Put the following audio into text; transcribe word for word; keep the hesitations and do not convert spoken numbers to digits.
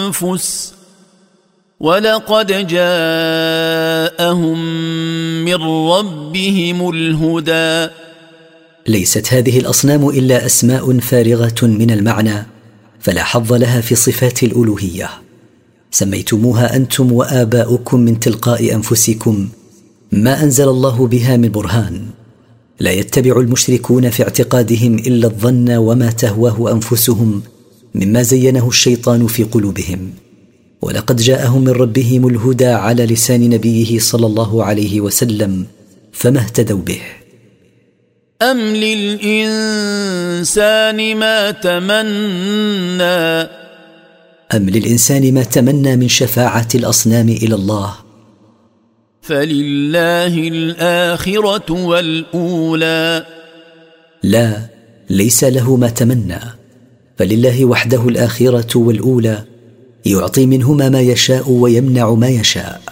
الأنفس ولقد جاءهم من ربهم الهدى. ليست هذه الأصنام إلا أسماء فارغة من المعنى، فلا حظ لها في صفات الألوهية. سميتموها أنتم وآباؤكم من تلقاء أنفسكم ما أنزل الله بها من برهان. لا يتبع المشركون في اعتقادهم إلا الظن وما تهواه أنفسهم مما زينه الشيطان في قلوبهم. ولقد جاءهم من ربهم الهدى على لسان نبيه صلى الله عليه وسلم، فما اهتدوا به. أم للإنسان ما تمنى أم للإنسان ما تمنى من شفاعة الأصنام إلى الله؟ فلله الآخرة والأولى. لا، ليس له ما تمنى، فلله وحده الآخرة والأولى، يعطي منهما ما يشاء ويمنع ما يشاء.